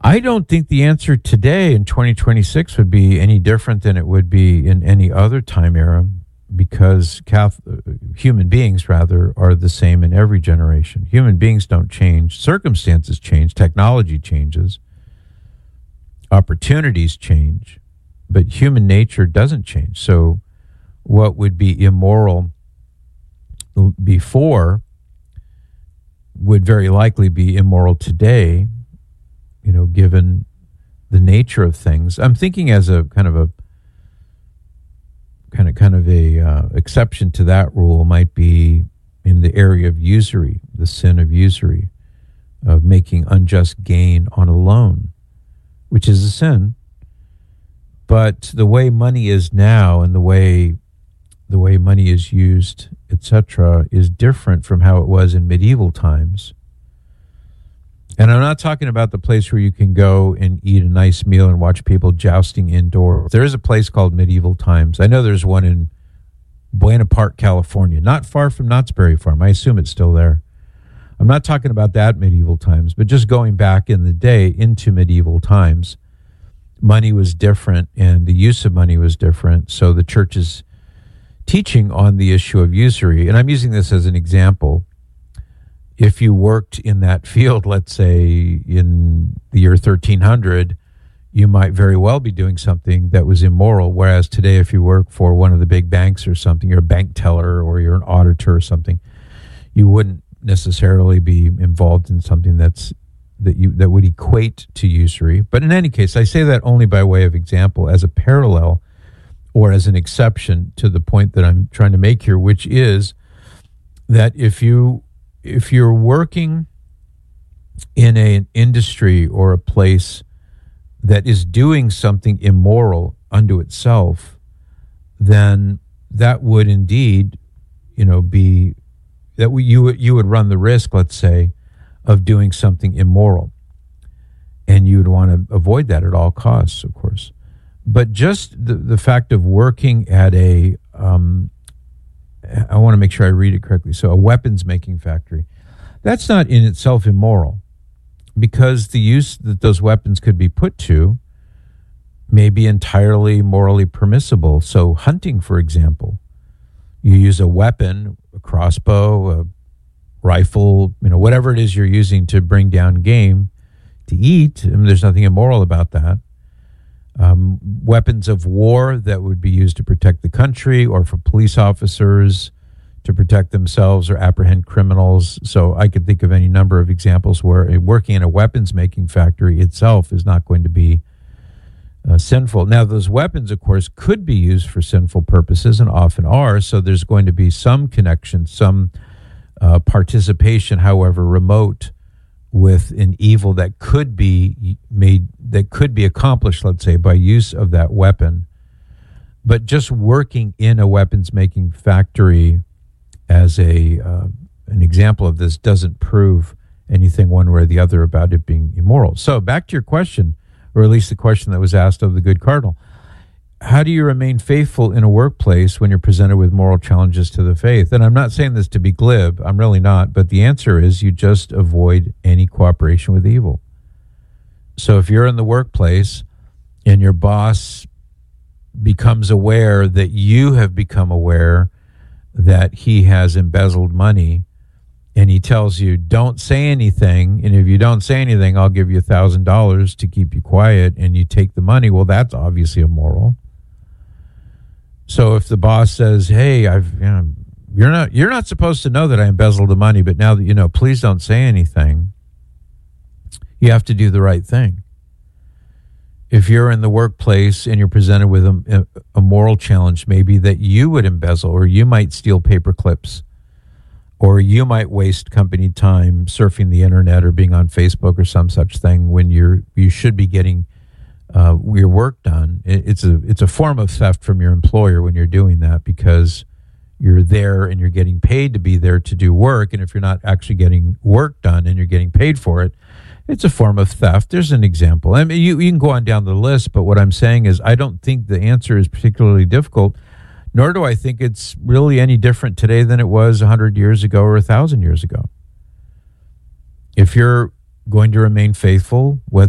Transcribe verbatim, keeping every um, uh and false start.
I don't think the answer today in twenty twenty-six would be any different than it would be in any other time era, because Catholic, human beings, rather, are the same in every generation. Human beings don't change. Circumstances change. Technology changes. Opportunities change. But human nature doesn't change. So what would be immoral before would very likely be immoral today, you know, given the nature of things. I'm thinking as a kind of a kind of kind of a uh, exception to that rule might be in the area of usury, the sin of usury, of making unjust gain on a loan, which is a sin. But the way money is now and the way the way money is used, et cetera, is different from how it was in medieval times. And I'm not talking about the place where you can go and eat a nice meal and watch people jousting indoors. There is a place called Medieval Times. I know there's one in Buena Park, California, not far from Knott's Berry Farm. I assume it's still there. I'm not talking about that medieval times, but just going back in the day into medieval times, money was different and the use of money was different. So the church's teaching on the issue of usury, and I'm using this as an example, if you worked in that field, let's say in the year thirteen hundred, you might very well be doing something that was immoral. Whereas today, if you work for one of the big banks or something, you're a bank teller or you're an auditor or something, you wouldn't necessarily be involved in something that's that you that would equate to usury. But in any case, I say that only by way of example, as a parallel or as an exception to the point that I'm trying to make here, which is that if you if you're working in a, an industry or a place that is doing something immoral unto itself, then that would indeed, you know, be that we, you would you would run the risk, let's say, of doing something immoral, and you would want to avoid that at all costs, of course. But just the the fact of working at a um, I want to make sure I read it correctly. So a weapons making factory, that's not in itself immoral, because the use that those weapons could be put to may be entirely morally permissible. So hunting, for example, you use a weapon, a crossbow, a rifle, you know, whatever it is you're using to bring down game to eat. I mean, there's nothing immoral about that. Um, weapons of war that would be used to protect the country or for police officers to protect themselves or apprehend criminals. So I could think of any number of examples where working in a weapons making factory itself is not going to be uh, sinful. Now, those weapons, of course, could be used for sinful purposes and often are. So there's going to be some connection, some uh, participation, however remote, with an evil that could be made, that could be accomplished, let's say, by use of that weapon. But just working in a weapons making factory as a uh, an example of this doesn't prove anything one way or the other about it being immoral. So back to your question, or at least the question that was asked of the good cardinal. How do you remain faithful in a workplace when you're presented with moral challenges to the faith? And I'm not saying this to be glib. I'm really not. But the answer is you just avoid any cooperation with evil. So if you're in the workplace and your boss becomes aware that you have become aware that he has embezzled money, and he tells you, don't say anything, and if you don't say anything, I'll give you a thousand dollars to keep you quiet, and you take the money, well, that's obviously immoral. So if the boss says, hey, I've, you know, you're not you're not supposed to know that I embezzled the money, but now that you know, please don't say anything, you have to do the right thing. If you're in the workplace and you're presented with a, a moral challenge, maybe that you would embezzle, or you might steal paper clips, or you might waste company time surfing the internet or being on Facebook or some such thing when you're you should be getting uh, your work done. It, it's a it's a form of theft from your employer when you're doing that, because you're there and you're getting paid to be there to do work. And if you're not actually getting work done and you're getting paid for it, it's a form of theft. There's an example. I mean, you, you can go on down the list, but what I'm saying is I don't think the answer is particularly difficult, nor do I think it's really any different today than it was one hundred years ago or one thousand years ago. If you're going to remain faithful, whether